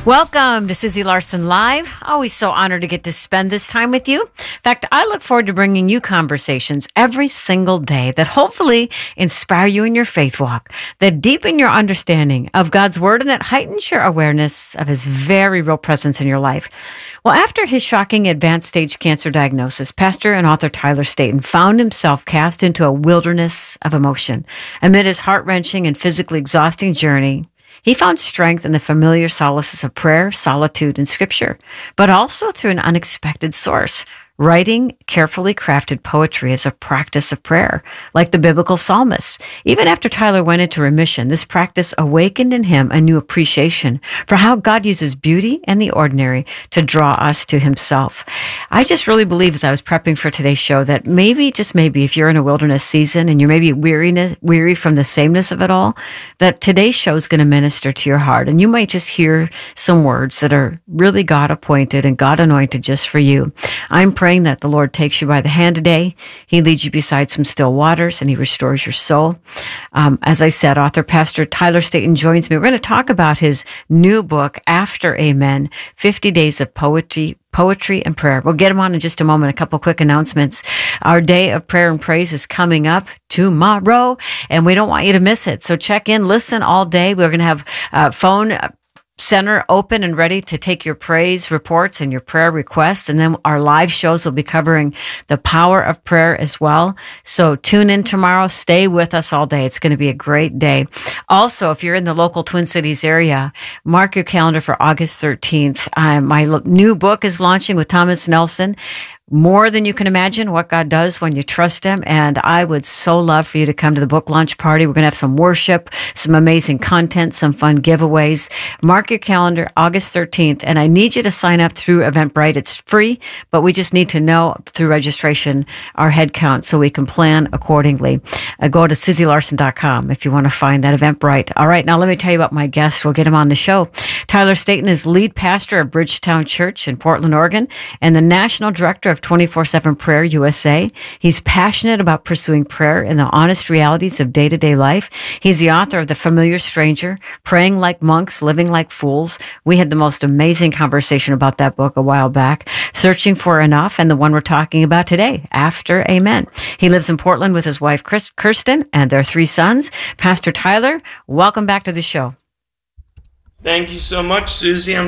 Welcome to Susie Larson Live. Always so honored to get to spend this time with you. In fact, I look forward to bringing you conversations every single day that hopefully inspire you in your faith walk, that deepen your understanding of God's Word, and that heightens your awareness of His very real presence in your life. Well, after his shocking advanced stage cancer diagnosis, pastor and author Tyler Staton found himself cast into a wilderness of emotion. Amid his heart-wrenching and physically exhausting journey, he found strength in the familiar solaces of prayer, solitude, and scripture, but also through an unexpected source. Writing carefully crafted poetry as a practice of prayer, like the biblical psalmists. Even after Tyler went into remission, this practice awakened in him a new appreciation for how God uses beauty and the ordinary to draw us to Himself. I just really believe, as I was prepping for today's show, that maybe, just maybe, if you're in a wilderness season and you're maybe weary from the sameness of it all, that today's show is going to minister to your heart. And you might just hear some words that are really God appointed and God anointed just for you. I'm praying that the Lord takes you by the hand today. He leads you beside some still waters, and He restores your soul. As I said, author Pastor Tyler Staton joins me. We're going to talk about his new book, After Amen, 50 Days of Poetry and Prayer. We'll get him on in just a moment. A couple quick announcements. Our day of prayer and praise is coming up tomorrow, and we don't want you to miss it. So check in, listen all day. We're going to have phone center open and ready to take your praise reports and your prayer requests. And then our live shows will be covering the power of prayer as well. So tune in tomorrow. Stay with us all day. It's going to be a great day. Also, if you're in the local Twin Cities area, mark your calendar for August 13th. My new book is launching with Thomas Nelson. More than you can imagine what God does when you trust Him. And I would so love for you to come to the book launch party. We're going to have some worship, some amazing content, some fun giveaways. Mark your calendar, August 13th. And I need you to sign up through Eventbrite. It's free, but we just need to know through registration our head count so we can plan accordingly. Go to SusieLarson.com if you want to find that Eventbrite. All right, now let me tell you about my guest. We'll get him on the show. Tyler Staton is lead pastor of Bridgetown Church in Portland, Oregon, and the national director of 24/7 Prayer USA. He's passionate about pursuing prayer and the honest realities of day-to-day life. He's the author of The Familiar Stranger, Praying Like Monks, Living Like Fools. We had the most amazing conversation about that book a while back, Searching for Enough, and the one we're talking about today, After Amen. He lives in Portland with his wife, Kirsten, and their 3 sons. Pastor Tyler, welcome back to the show. Thank you so much, Susie. I'm